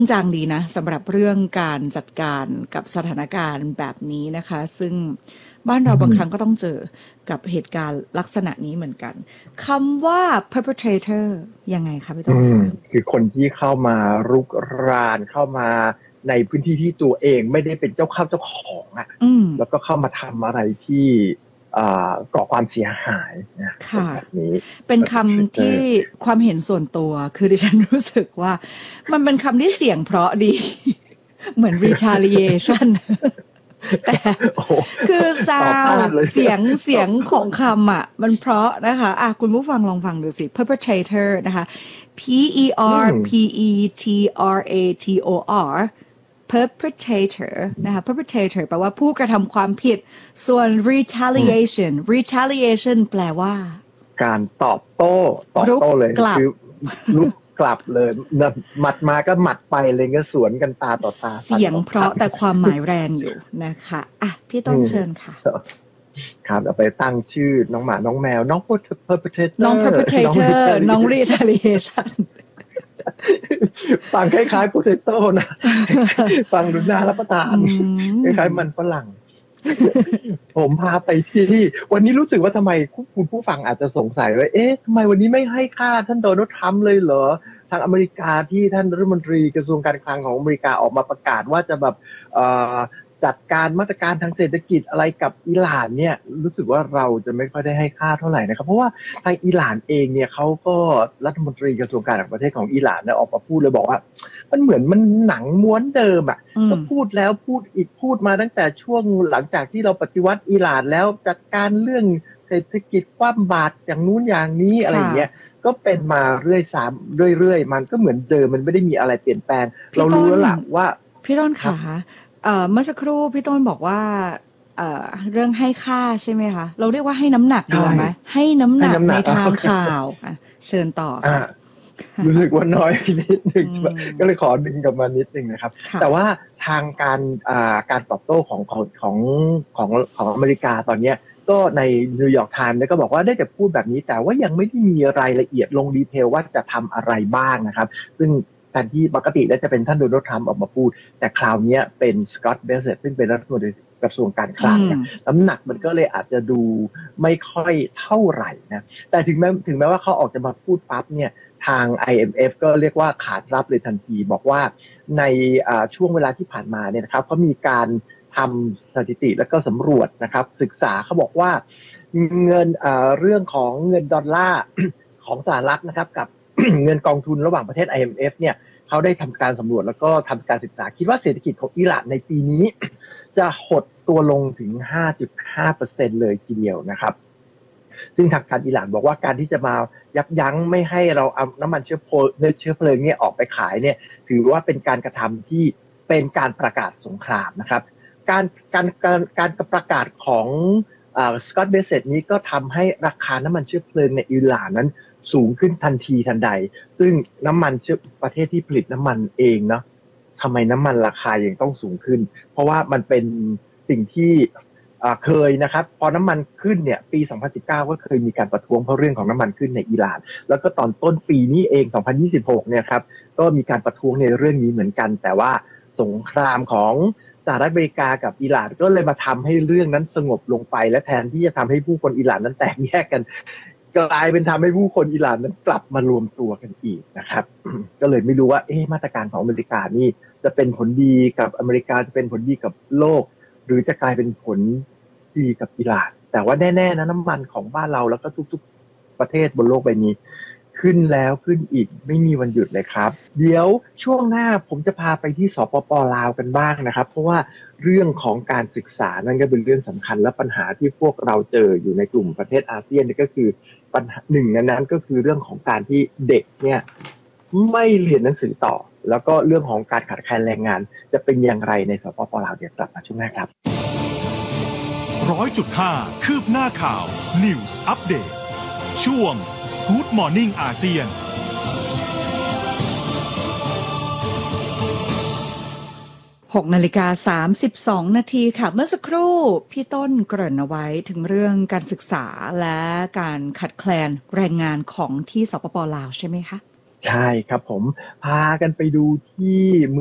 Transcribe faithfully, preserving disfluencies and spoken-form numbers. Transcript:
จางดีนะสำหรับเรื่องการจัดการกับสถานการณ์แบบนี้นะคะซึ่งบ้านเราบางครั้งก็ต้องเจอกับเหตุการณ์ลักษณะนี้เหมือนกันคำว่า perpetrator ยังไงคะพี่ต้อืมนคะคือคนที่เข้ามารุกรานเข้ามาในพื้นที่ที่ตัวเองไม่ได้เป็นเจ้าเข้าเจ้าของอ่ะอืมแล้วก็เข้ามาทำอะไรที่อ่าก่อความเสียหายนะเป็นค่ะแบบนี้เป็นคำที่ perpetrator ความเห็นส่วนตัวคือดิฉันรู้สึกว่ามันเป็นคำที่เสียงเพราะดีเหมือน retaliation แต่โอ้โหคือต่อต้า sound นเลยเสียงเสียงของคำอ่ะมันเพราะนะคะอ่ะคุณผู้ฟังลองฟังดูสิ perpetrator นะคะ P E อื R ม P E T R A T O R perpetrator นะคะ perpetrator แปลว่าผู้กระทำความผิดส่วนอืม retaliation retaliation แปลว่าการตอบโต้ตอบรุกโต้เลยกลับคือลุกกลับเลยนะหมัดมาก็หมัดไปเลยก็สวนกันตาต่อตาฟันเสียงต่อฟันเพราะแต่ความหมายแรงอยู่นะคะอ่ะพี่ต้อืมนเชิญค่ะครับเอาไปตั้งชื่อน้องหมาน้องแมวน้องน้อง perpetrator น้อง perpetrator น้อง retaliation retaliation ฟังคล้ายๆ potato นะฟังดูน่ารับประทาอืนคมล้ายๆมันฝรั่งผมพาไปที่วันนี้รู้สึกว่าทำไมคุณผู้ฟังอาจจะสงสัยว่าเอ๊ะทำไมวันนี้ไม่ให้ค่าท่านโดนัลด์ทรัมป์เลยเหรอทางอเมริกาที่ท่านรัฐมนตรีกระทรวงการคลังของอเมริกาออกมาประกาศว่าจะแบบเอ่อจัดการมาตรการทางเศรษฐกิจอะไรกับอิหร่านเนี่ยรู้สึกว่าเราจะไม่ค่อยได้ให้ค่าเท่าไหร่นะครับเพราะว่าทางอิหร่านเองเนี่ยเขาก็รัฐมนตรีกระทรวงการต่างประเทศของอิหร่านเนี่ยออกมาพูดเลยบอกว่ามันเหมือนมันหนังม้วนเดิมอ่ะอืมก็พูดแล้วพูดอีกพูดมาตั้งแต่ช่วงหลังจากที่เราปฏิวัติอิหร่านแล้วจัดการเรื่องเศรษฐกิจคว่ำบาตรอย่างนู้นอย่างนี้อะไรอค่ะย่างเงี้ยก็เป็นมาเรื่อยซ้ำเรื่อยๆมันก็เหมือนเดิมมันไม่ได้มีอะไรเปลี่ยนแปลงเราพี่ต้นรู้แล้วล่ะว่าพี่ต้นครับค่ะเอ่อเมื่อสักครู่พี่ต้นบอกว่าเอ่อเรื่องให้ค่าใช่ไหมคะเราเรียกว่าให้น้ำหนักดีใช่กว่าไหมให้น้ำหนักให้น้ำหนักในทางข่าวอ่ะเชิญต่ออ่าค่ะรู้สึกว่าน้อยไปนิดนึงอืมก็เลยขอดึงกลับมานิดนึงนะครับค่ะแต่ว่าทางการอ่าการตอบโต้ของของของของของอเมริกาตอนเนี้ยก็ในนิวยอร์กไทม์เนี่ยก็บอกว่าได้แต่พูดแบบนี้แต่ว่ายังไม่ได้มีรายละเอียดลงดีเทลว่าจะทำอะไรบ้างนะครับซึ่งแทนที่ปกติแล้วจะเป็นท่านโดนัลด์ทรัมป์ออกมาพูดแต่คราวนี้เป็นสกอตต์เบเซตซึ่งเป็นรัฐมนตรีกระทรวงการคอืลังมเนี่ยน้ำหนักมันก็เลยอาจจะดูไม่ค่อยเท่าไหร่นะแต่ถึงแม้ถึงแม้ว่าเขาออกจะมาพูดปั๊บเนี่ยทาง ไอ เอ็ม เอฟ ก็เรียกว่าขาดรับเลยทันทีบอกว่าในช่วงเวลาที่ผ่านมาเนี่ยนะครับเขามีการทำสถิติแล้วก็สำรวจนะครับศึกษาเขาบอกว่าเงินเรื่องของเงินดอลลาร์ของสหรัฐนะครับกับ เงินกองทุนระหว่างประเทศ ไอ เอ็ม เอฟ เนี่ยเขาได้ทำการสำรวจแล้วก็ทำการศึกษาคิดว่าเศรษฐกิจของอิหร่านในปีนี้จะหดตัวลงถึง ห้าจุดห้าเปอร์เซ็นต์ เลยทีเดียวนะครับซึ่งทางการอิหร่านบอกว่าการที่จะมายับยั้งไม่ให้เราเอาน้ำมันเชื้อเพลิงเชื้อเพลิงเนี่ยออกไปขายเนี่ยถือว่าเป็นการกระทำที่เป็นการประกาศสงครามนะครับการการการการประกาศของสกอตต์เบเซตนี้ก็ทำให้ราคาน้ำมันเชื้อเพลิงในอิหร่านนั้นสูงขึ้นทันทีทันใดซึ่งน้ำมันเชื้อประเทศที่ผลิตน้ำมันเองเนาะทำไมน้ำมันราคายังต้องสูงขึ้นเพราะว่ามันเป็นสิ่งที่เคยนะครับพอน้ำมันขึ้นเนี่ยปีสองพันสิบเก้าก็เคยมีการประท้วงเพราะเรื่องของน้ำมันขึ้นในอิหร่านแล้วก็ตอนต้นปีนี้เองสองพันยี่สิบหกเนี่ยครับก็มีการประท้วงในเรื่องนี้เหมือนกันแต่ว่าสงครามของสหรัฐอเมริกากับอิหร่านก็เลยมาทำให้เรื่องนั้นสงบลงไปและแทนที่จะทำให้ผู้คนอิหร่านนั้นแตกแยกกันกลายเป็นทำให้ผู้คนอิหร่านนั้นกลับมารวมตัวกันอีกนะครับ ก็เลยไม่รู้ว่าเอ๊ะมาตรการของอเมริกานี่จะเป็นผลดีกับอเมริกาจะเป็นผลดีกับโลกหรือจะกลายเป็นผลดีกับอิหร่านแต่ว่าแน่ๆนะน้ำมันของบ้านเราแล้วก็ทุกๆประเทศบนโลกใบนี้ขึ้นแล้วขึ้นอีกไม่มีวันหยุดเลยครับเดี๋ยวช่วงหน้าผมจะพาไปที่สปป.ลาวกันบ้างนะครับเพราะว่าเรื่องของการศึกษานั่นก็เป็นเรื่องสำคัญและปัญหาที่พวกเราเจออยู่ในกลุ่มประเทศอาเซียนนี่ก็คือปัญหาหนึ่งในนั้นก็คือเรื่องของการที่เด็กเนี่ยไม่เรียนหนังสือต่อแล้วก็เรื่องของการขาดแคลนแรงงานจะเป็นอย่างไรในสปป.ลาวเดี๋ยวกลับมาช่วงหน้าครับร้อยจุดห้าคืบหน้าข่าว News Update ช่วง Good Morning อาเซียนหกนาฬิกาสามสิบสองนาทีค่ะเมื่อสักครู่พี่ต้นเกริ่นเอาไว้ถึงเรื่องการศึกษาและการขาดแคลนแรงงานของที่สปป.ลาวใช่ไหมคะใช่ครับผมพากันไปดูที่